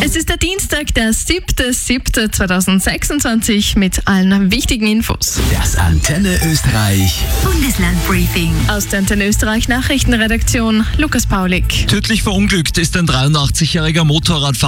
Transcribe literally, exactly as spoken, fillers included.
Es ist der Dienstag, der siebter siebter zweitausendsechsundzwanzig mit allen wichtigen Infos. Das Antenne Österreich Bundeslandbriefing. Aus der Antenne Österreich Nachrichtenredaktion Lukas Paulik. Tödlich verunglückt ist ein dreiundachtzig-jähriger Motorradfahrer